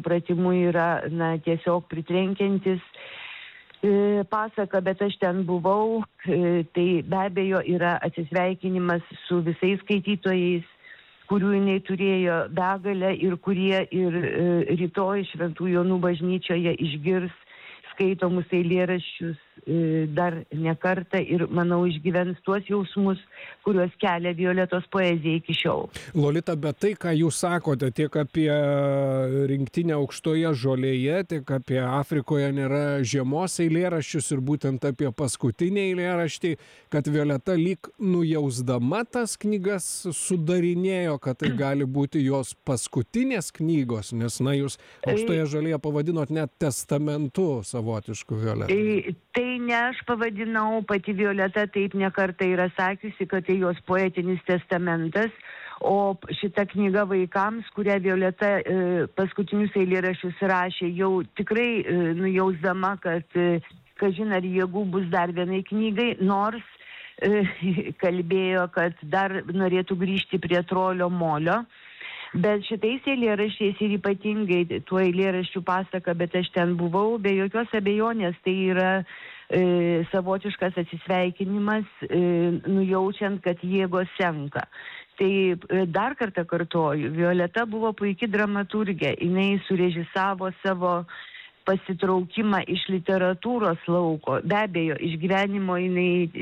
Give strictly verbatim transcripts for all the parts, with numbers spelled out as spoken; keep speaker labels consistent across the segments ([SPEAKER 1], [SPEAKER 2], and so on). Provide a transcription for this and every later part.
[SPEAKER 1] supratimu yra na, tiesiog pritrenkiantis e, pasaka, bet aš ten buvau, e, tai be abejo yra atsisveikinimas su visais skaitytojais, kurių jinai turėjo begalę ir kurie ir e, rytoj Šventų Jonų bažnyčioje išgirs skaitomus eilėraščius e, dar ne kartą ir, manau, išgyvens tuos jausmus, kuriuos kelia Violetos poezija iki šiol.
[SPEAKER 2] Lolita, bet tai, ką jūs sakote tiek apie rinktinę Aukštoje žolėje, tiek apie Afrikoje nėra žiemos eilėraščius ir būtent apie paskutinį eilėraštį, kad Violeta lyg nujausdama tas knygas sudarinėjo, kad tai gali būti jos paskutinės knygos, nes, na, jūs Aukštoje žolėje pavadinot net testamentu savotišku Violetai.
[SPEAKER 1] Tai, tai ne aš pavadinau, pati Violeta taip nekartą yra sakiusi, kad tai jos poetinis testamentas, o šita knyga vaikams, kurią Violeta e, paskutinius eilėraščius rašė, jau tikrai e, nujausdama, kad, e, kažin ar jėgų bus dar vienai knygai, nors e, kalbėjo, kad dar norėtų grįžti prie Trolio molio. Bet šitais eilėraščiais ir ypatingai tuo eilėraščių pasaka, bet aš ten buvau, be jokios abejonės, tai yra e, savotiškas atsisveikinimas, e, nujaučiant, kad jėgos senka. Tai e, dar kartą kartoju, Violeta buvo puiki dramaturgė, jinai surežisavo savo pasitraukimą iš literatūros lauko. Be abejo, iš gyvenimo jinai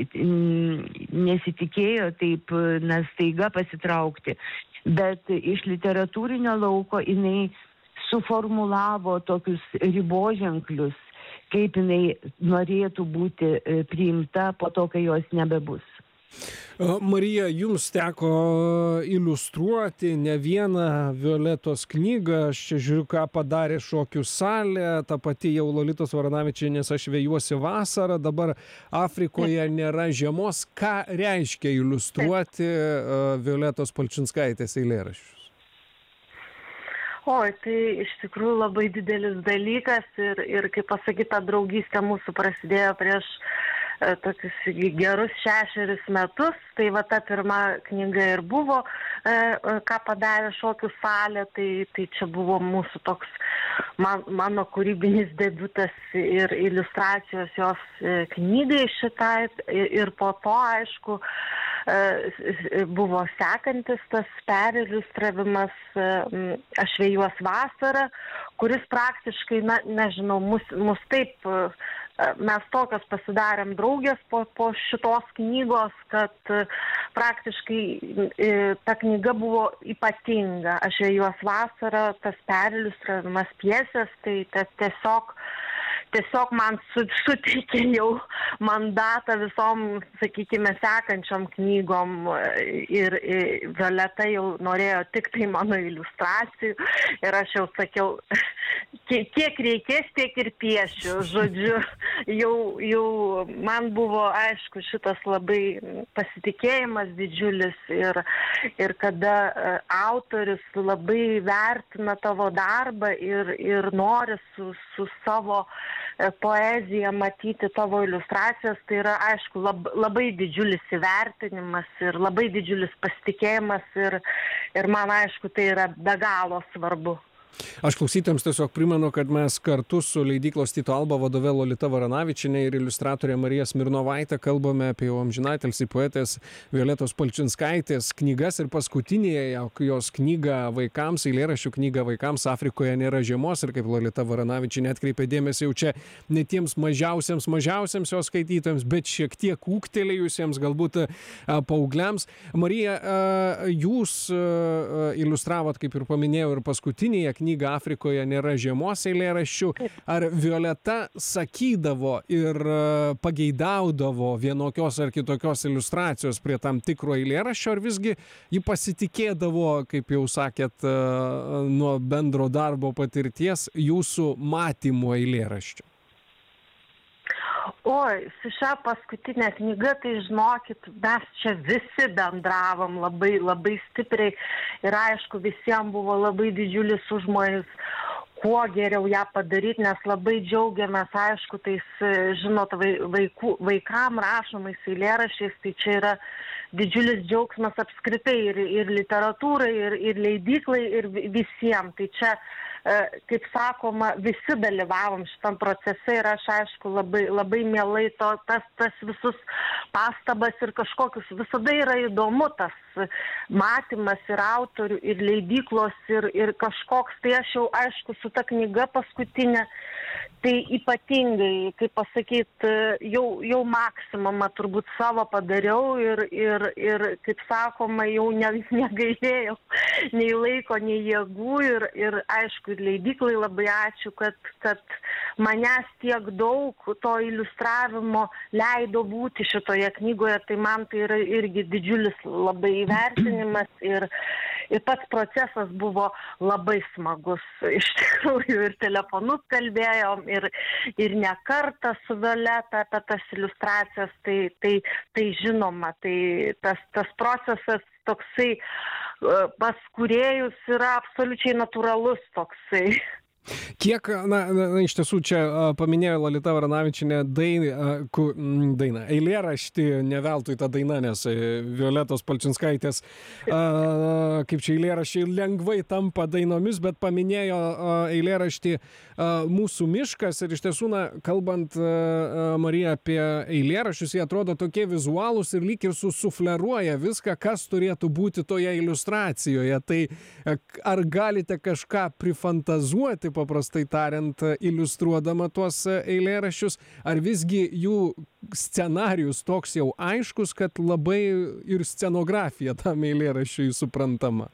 [SPEAKER 1] nesitikėjo taip, na, staiga pasitraukti. Bet iš literatūrinio lauko jinai suformulavo tokius riboženklius, kaip jinai norėtų būti priimta po to, kai jos nebebus.
[SPEAKER 2] Marija, jums teko iliustruoti ne vieną Violetos knygą. Aš čia žiūriu, ką padarė Šokių salė, ta pati jau Lolitos Varanavičienės Aš vejuosi vasarą, dabar Afrikoje nėra žiemos. Ką reiškia iliustruoti Violetos Palčinskaitės eilėraščius?
[SPEAKER 3] Oi, tai iš tikrųjų labai didelis dalykas ir, ir kaip pasakyta, draugystė mūsų prasidėjo prieš tokius gerus šešerius metus, tai va ta pirma knyga ir buvo, ką padarė Šokių salė, tai, tai čia buvo mūsų toks man, mano kūrybinis debiutas ir iliustracijos jos knygai šitai ir po to, aišku, buvo sekantis tas periliustravimas Aš vejuos vasarą, kuris praktiškai, na, nežinau, mus, mus taip, mes tokios pasidarėm draugės po, po šitos knygos, kad praktiškai ta knyga buvo ypatinga. Aš vejuos vasarą, tas periliustravimas pjesės, tai tiesiog Tiesiog man suteikė jau mandatą visom, sakykime, sekančiom knygom ir, ir Violeta jau norėjo tik tai mano iliustracijų ir aš jau sakiau, kiek reikės, tiek ir piešiu. Žodžiu, jau, jau man buvo aišku šitas labai pasitikėjimas didžiulis ir, ir kada autorius labai vertina tavo darbą ir, ir nori su, su savo poeziją matyti tavo iliustracijas, tai yra, aišku, lab, labai didžiulis įvertinimas ir labai didžiulis pasitikėjimas ir, ir man, aišku, tai yra be galo svarbu.
[SPEAKER 2] Aš klausytėms tiesiog primenu, kad mes kartu su leidyklos Tyto Alba vadove Lolita Varanavičienė ir iliustratorė Marija Smirnovaitė kalbame apie amžinatilsį poetės Violetos Palčinskaitės knygas ir paskutinėje jos knygą vaikams, eilėraščių knygą vaikams Afrikoje nėra žiemos ir kaip Lolita Varanavičienė atkreipė dėmesį jau čia ne tiems mažiausiams, mažiausiams jos skaitytojams, bet šiek tiek ūgtelėjusiems, galbūt paaugliams. Marija, jūs iliustravot, kaip ir paminėjau, ir paskutinėje knygą Afrikoje nėra žiemos eilėraščių. Ar Violeta sakydavo ir pageidaudavo vienokios ar kitokios iliustracijos prie tam tikro eilėraščio, ar visgi ji pasitikėdavo, kaip jau sakėt, nuo bendro darbo patirties, jūsų matymo eilėraščio?
[SPEAKER 3] Oi, su šią paskutinę knygą, tai žinokit, mes čia visi bendravom labai, labai stipriai ir aišku, visiems buvo labai didžiulis užmojis, kuo geriau ją padaryti, nes labai džiaugiamės, aišku, tais, žinot, vaikų, vaikam rašomais eilėraščiais, tai čia yra didžiulis džiaugsmas apskritai ir, ir literatūrai, ir, ir leidyklai, ir visiems. Tai čia kaip sakoma, visi dalyvavom šitam procese ir aš, aišku, labai, labai mielai to, tas, tas visus pastabas ir kažkokius, visada yra įdomu tas matymas ir autorių, ir leidyklos, ir, ir kažkoks, tai aš jau, aišku, su ta knyga paskutinė, tai ypatingai, kaip pasakyti, jau, jau maksimumą turbūt savo padariau ir, ir, ir kaip sakoma, jau ne, negailėjau nei laiko, nei jėgų ir, ir aišku, ir leidyklai labai ačiū, kad, kad manęs tiek daug to iliustravimo leido būti šitoje knygoje, tai man tai yra irgi didžiulis labai įvertinimas ir, ir pats procesas buvo labai smagus. Iš tikrųjų ir telefonus kalbėjom ir, ir ne kartą su Violeta apie tas iliustracijas, tai, tai, tai žinoma, tai tas, tas procesas toksai pas kūrėjus yra absoliučiai natūralus toksai.
[SPEAKER 2] Kiek, na, na, iš tiesų, čia paminėjo Lolita Varanavičienė dainą, dainą, eilėraštį, ne veltui ta daina, nes Violetos Palčinskaitės, a, kaip čia eilėraščiai lengvai tampa dainomis, bet paminėjo a, eilėraštį a, Mūsų miškas ir iš tiesų, na, kalbant a, Marija apie eilėraščius, jie atrodo tokie vizualūs ir lyg ir susufleruoja viską, kas turėtų būti toje iliustracijoje. Tai ar galite kažką prifantazuoti, paprastai tariant, iliustruodama tuos eilėraščius, ar visgi jų scenarijus toks jau aiškus, kad labai ir scenografija tam eilėraščiui suprantama?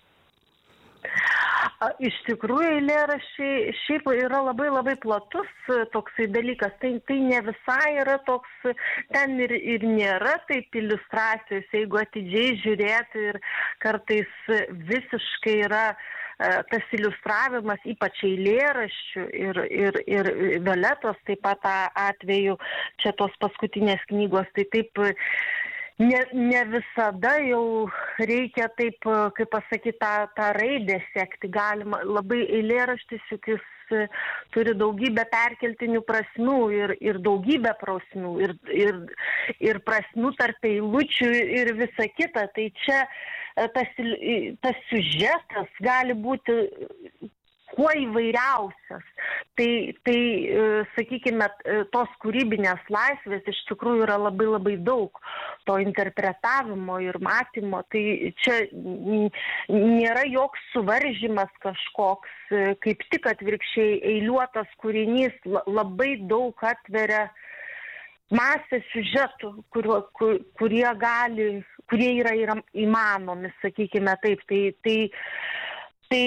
[SPEAKER 3] Iš tikrųjų, eilėraščiai šiaip yra labai labai platus toksai dalykas. Tai, tai ne visai yra toks, ten ir, ir nėra taip iliustracijos, jeigu atidžiai žiūrėti ir kartais visiškai yra tas iliustravimas, ypač eilėraščių ir, ir, ir Violetos taip pat atveju, čia tos paskutinės knygos, tai taip ne, ne visada jau reikia taip, kaip pasakyti, tą, tą raidę sekti. Galima labai eilėraštis, juk jis turi daugybę perkeltinių prasmių ir, ir daugybę prasmių ir, ir, ir prasmių tarp eilučių ir visa kita. Tai čia tas, tas siužetas gali būti kuo įvairiausias. Tai, tai sakykime, tos kūrybinės laisvės iš tikrųjų yra labai labai daug, to interpretavimo ir matymo. Tai čia nėra joks suvaržymas kažkoks, kaip tik atvirkščiai eiliuotas kūrinys labai daug atveria masę siužetų, kurio, kur, kurie gali, kurie yra, yra įmanomi, sakykime taip. Tai, tai Tai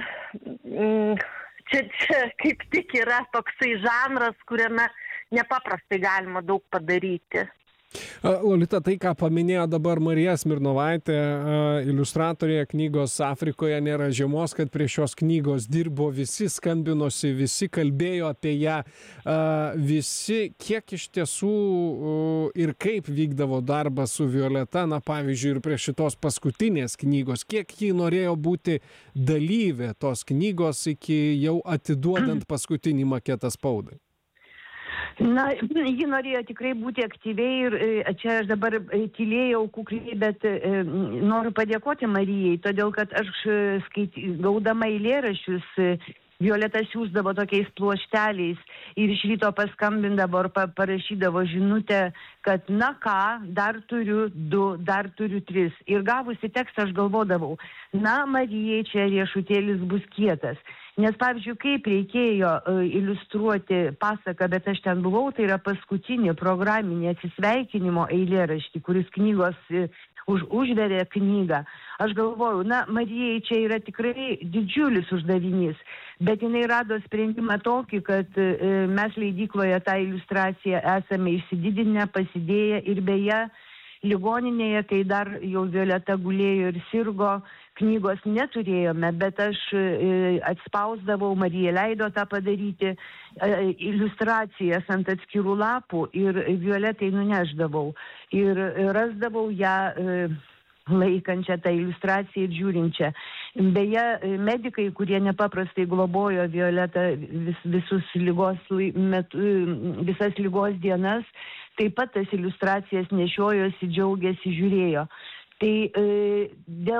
[SPEAKER 3] čia, čia kaip tik yra toksai žanras, kuriame nepaprastai galima daug padaryti.
[SPEAKER 2] Lolita, tai, ką paminėjo dabar Marija Smirnovaitė, iliustratorė knygos Afrikoje nėra žiemos, kad prie šios knygos dirbo visi, skambinosi, visi kalbėjo apie ją, visi, kiek iš tiesų ir kaip vykdavo darbas su Violeta, na pavyzdžiui, ir prie šitos paskutinės knygos, kiek ji norėjo būti dalyvė tos knygos iki jau atiduodant paskutinį maketą spaudai?
[SPEAKER 1] Na, ji norėjo tikrai būti aktyviai ir čia aš dabar tylėjau kukliai, bet noriu padėkoti Marijai, todėl kad aš skait, gaudama eilėraščius, Violeta siųsdavo tokiais pluošteliais ir iš ryto paskambindavo ir parašydavo žinutę, kad na ką, dar turiu du, dar turiu tris. Ir gavusi tekstą aš galvodavau, na, Marijai čia riešutėlis bus kietas. Nes, pavyzdžiui, kaip reikėjo uh, iliustruoti pasaką, bet aš ten buvau, tai yra paskutinė programinė atsisveikinimo eilėraštį, kuris knygos uh, už, užverė knygą. Aš galvoju, na, Marijai čia yra tikrai didžiulis uždavinys, bet jinai rado sprendimą tokį, kad uh, mes leidykloje tą iliustraciją esame išsididinę, pasidėję ir beje, ligoninėje, kai dar jau Violeta gulėjo ir sirgo, knygos neturėjome, bet aš atspausdavau, Marija leido tą padaryti, iliustracijas ant atskirų lapų ir Violetai nuneždavau. Ir rasdavau ją laikančią tą iliustraciją ir žiūrinčią. Beje, medikai, kurie nepaprastai globojo Violetą vis, visus lygos metu, visas lygos dienas, taip pat tas iliustracijas nešiojosi, džiaugiasi, žiūrėjo. Tai e, dėl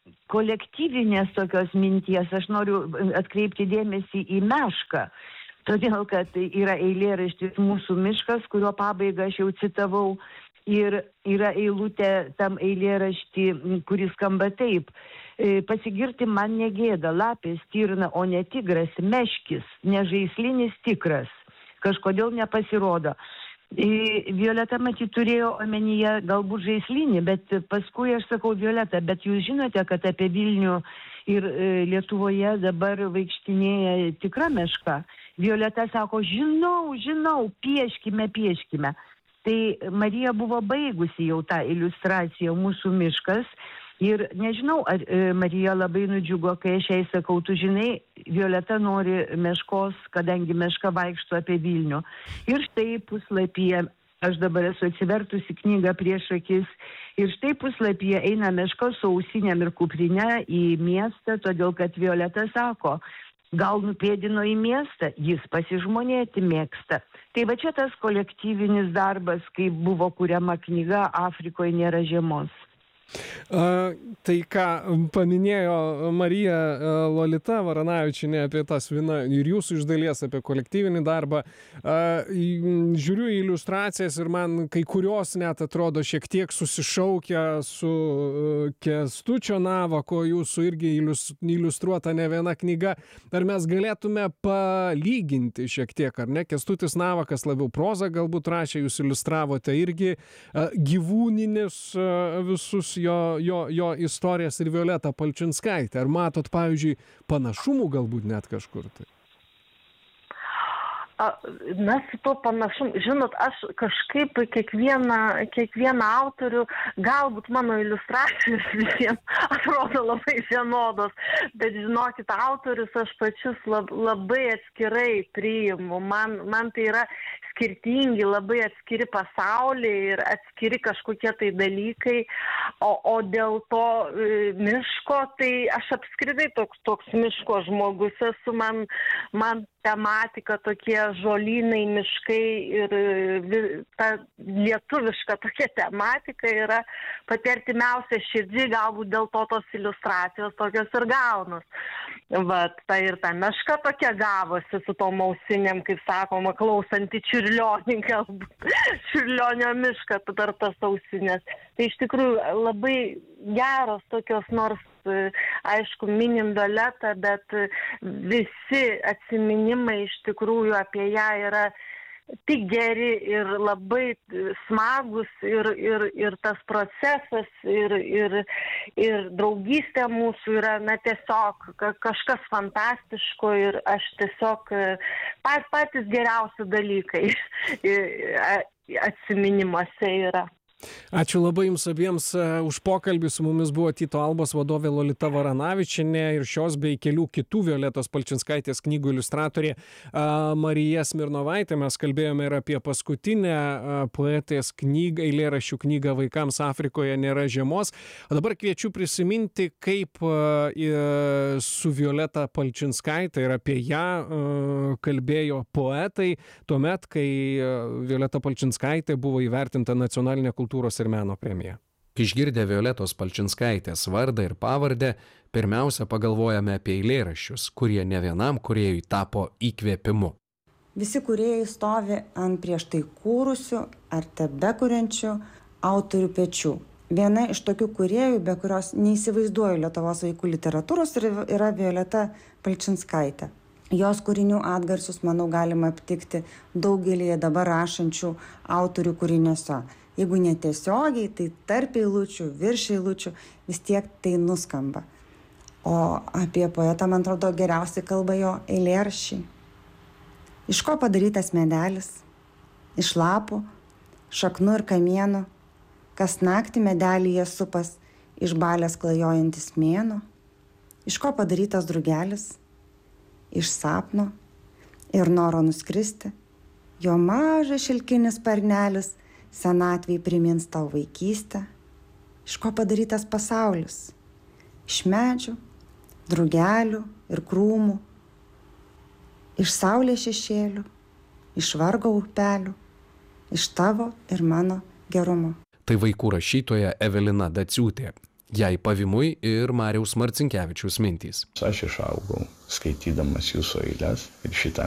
[SPEAKER 1] kolektyvinės tokios minties aš noriu atkreipti dėmesį į mešką, todėl kad yra eilėraštis Mūsų miškas, kurio pabaigą aš jau citavau, ir yra eilutė tam eilėraštį, kuris skamba taip. Pasigirti man negėda, lapės stirna, o ne tigras, meškis, nežaislinis tikras, kažkodėl nepasirodo. Violeta matyt turėjo omenyje galbūt žaislinį, bet paskui aš sakau, Violeta, bet jūs žinote, kad apie Vilnių ir Lietuvoje dabar vaikštinėja tikra meška. Violeta sako, žinau, žinau, pieškime, pieškime. Tai Marija buvo baigusi jau tą iliustraciją Mūsų miškas. Ir nežinau, ar e, Marija labai nudžiugo, kai aš jai sakau, tu žinai, Violeta nori meškos, kadangi meška vaikšto apie Vilnių. Ir štai puslapyje, aš dabar esu atsivertusi knygą prieš akis, ir štai puslapyje eina meška su ausinėm ir kuprinė į miestą, todėl kad Violeta sako, gal nupėdino į miestą, jis pasižmonėti mėgsta. Tai va čia tas kolektyvinis darbas, kai buvo kuriama knyga Afrikoje nėra žiemos.
[SPEAKER 2] A, tai ką paminėjo Marija Lolita Varanavičienė apie tas viena ir jūsų iš dalies apie kolektyvinį darbą. A, žiūriu į iliustracijas ir man kai kurios net atrodo šiek tiek susišaukia su Kęstučio Navako, jūsų irgi iliustruota ne viena knyga. Ar mes galėtume palyginti šiek tiek, ar ne? Kęstutis Navakas labiau prozą galbūt rašė, jūs iliustravote irgi a, gyvūninius a, visus jo, jo, jo istorijas ir Violeta Palčinskaitė. Ar matot, pavyzdžiui, panašumų galbūt net kažkur tai?
[SPEAKER 3] Na, su to panašumu, žinot, aš kažkaip kiekvieną, kiekvieną autorių, galbūt mano iliustracijos visiems atrodo labai vienodos, bet žinokit, autorius aš pačius lab, labai atskirai priimu. Man, man tai yra skirtingi, labai atskiri pasauliai ir atskiri kažkokie tai dalykai, o, o dėl to e, miško, tai aš apskritai toks, toks miško žmogus esu, man, man tematika tokie žolynai, miškai ir vi, ta lietuviška tokia tematika yra pati artimiausia širdžiai, galbūt dėl to tos iliustracijos tokios ir gaunos. Vat, tai ir ta meška tokia gavosi su tom ausinėm, kaip sakoma, klausanti Čiurlionį, galbūt Čiurlionio mišką per tas ausinės. Tai iš tikrųjų labai geros tokios, nors aišku, minim Violetą, bet visi atsiminimai iš tikrųjų apie ją yra tik geri ir labai smagus ir, ir, ir tas procesas ir, ir, ir draugystė mūsų yra, na, tiesiog kažkas fantastiško ir aš tiesiog pat, patys geriausi dalykai atsiminimuose yra.
[SPEAKER 2] Ačiū labai jums abiems už pokalbį. Su mumis buvo Tyto Albos vadovė Lolita Varanavičienė ir šios bei kelių kitų Violetos Palčinskaitės knygų iliustratorė Marija Smirnovaitė. Mes kalbėjome ir apie paskutinę poetės knygą, eilėraščių knygą Vaikams Afrikoje nėra žiemos. O dabar kviečiu prisiminti, kaip su Violeta Palčinskaitė ir apie ją kalbėjo poetai tuomet, kai Violeta Palčinskaitė buvo įvertinta nacionalinė kultūros kultūros ir meno premija.
[SPEAKER 4] Išgirdę Violetos Palčinskaitės vardą ir pavardę, pirmiausia pagalvojame apie eilėraščius, kurie ne vienam kūrėjui tapo įkvėpimu.
[SPEAKER 5] Visi kūrėjai stovi ant prieš tai kūrusių ar tebekuriančių autorių pečių. Viena iš tokių kūrėjų, be kurios neįsivaizduoju Lietuvos vaikų literatūros, yra Violeta Palčinskaitė. Jos kūrinių atgarsius, manau, galima aptikti daugelį dabar rašančių autorių kūriniuose. Jeigu netiesiogiai, tai tarp eilučių, virš eilučių, vis tiek tai nuskamba. O apie poetą, man atrodo, geriausiai kalba jo eilėraščiai. Iš ko padarytas medelis? Iš lapų, šaknų ir kamienų, kas naktį medelyje supas, išbalęs klajojantis mėnuo. Iš ko padarytas drugelis? Iš sapno ir noro nuskristi. Jo mažas šilkinis sparnelis senatvei primins tau vaikystę. Iš ko padarytas pasaulis? Iš medžių, drugelių ir krūmų, iš saulės šešėlių, iš vargo upelių, iš tavo ir mano gerumo.
[SPEAKER 4] Tai vaikų rašytoja Evelina Daciūtė. Jai pavimui ir Mariaus Marcinkevičiaus mintys.
[SPEAKER 6] Aš išaugau skaitydamas jūsų eiles ir šitą